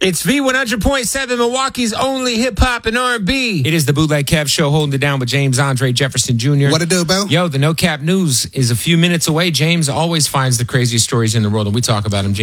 It's V100.7, Milwaukee's only hip-hop and R&B. It is the Bootleg Kev Show, holding it down with James Andre Jefferson Jr. What it do, Bill? Yo, the No Cap News is a few minutes away. James always finds the craziest stories in the world, and we talk about them.